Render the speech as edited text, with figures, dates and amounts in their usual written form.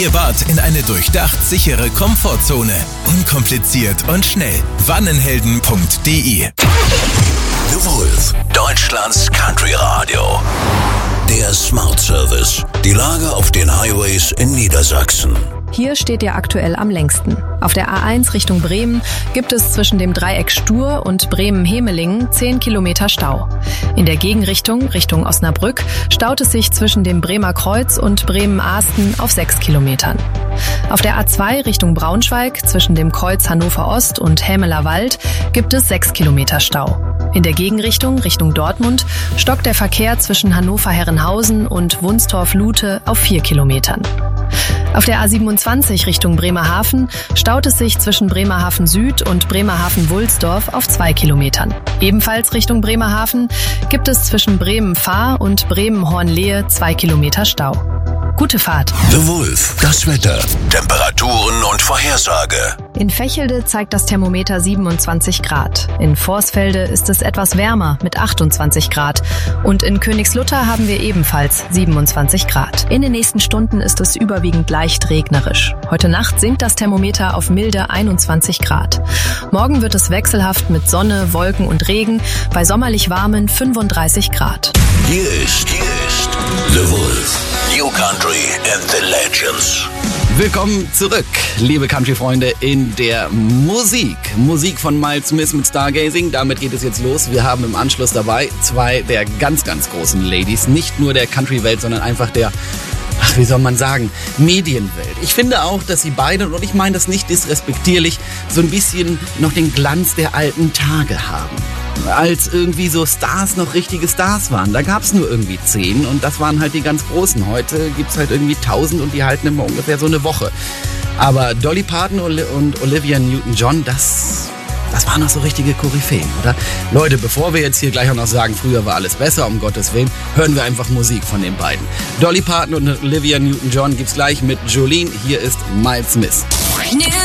Ihr Bad in eine durchdacht sichere Komfortzone. Unkompliziert und schnell. Wannenhelden.de. The Wolf, Deutschlands Country Radio. Der Smart Service. Die Lage auf den Highways in Niedersachsen. Hier steht ihr aktuell am längsten. Auf der A1 Richtung Bremen gibt es zwischen dem Dreieck Stur und Bremen-Hemelingen 10 Kilometer Stau. In der Gegenrichtung, Richtung Osnabrück, staut es sich zwischen dem Bremer Kreuz und Bremen-Ahsten auf 6 Kilometern. Auf der A2 Richtung Braunschweig zwischen dem Kreuz Hannover Ost und Hämeler Wald gibt es 6 Kilometer Stau. In der Gegenrichtung, Richtung Dortmund, stockt der Verkehr zwischen Hannover-Herrenhausen und Wunstorf-Lute auf 4 Kilometern. Auf der A27 Richtung Bremerhaven staut es sich zwischen Bremerhaven Süd und Bremerhaven-Wulsdorf auf 2 Kilometern. Ebenfalls Richtung Bremerhaven gibt es zwischen Bremen-Fahr und Bremen-Hornlehe 2 Kilometer Stau. Gute Fahrt. The Wolf, das Wetter, Temperaturen und Vorhersage. In Vechelde zeigt das Thermometer 27 Grad. In Vorsfelde ist es etwas wärmer mit 28 Grad. Und in Königslutter haben wir ebenfalls 27 Grad. In den nächsten Stunden ist es überwiegend leicht regnerisch. Heute Nacht sinkt das Thermometer auf milde 21 Grad. Morgen wird es wechselhaft mit Sonne, Wolken und Regen bei sommerlich warmen 35 Grad. Hier ist The Wolf. New Country and the Legends. Willkommen zurück, liebe Country-Freunde, in der Musik. Musik von Miles Smith mit Stargazing. Damit geht es jetzt los. Wir haben im Anschluss dabei zwei der ganz, ganz großen Ladies. Nicht nur der Country-Welt, sondern einfach der, wie soll man sagen, Medienwelt. Ich finde auch, dass sie beide, und ich meine das nicht disrespektierlich, so ein bisschen noch den Glanz der alten Tage haben. Als irgendwie so Stars noch richtige Stars waren. Da gab es nur irgendwie 10 und das waren halt die ganz Großen. Heute gibt es halt irgendwie 1000 und die halten immer ungefähr so eine Woche. Aber Dolly Parton und Olivia Newton-John, das waren noch so richtige Koryphäen, oder? Leute, bevor wir jetzt hier gleich auch noch sagen, früher war alles besser, um Gottes Willen, hören wir einfach Musik von den beiden. Dolly Parton und Olivia Newton-John gibt's gleich mit Jolene. Hier ist Miles Smith.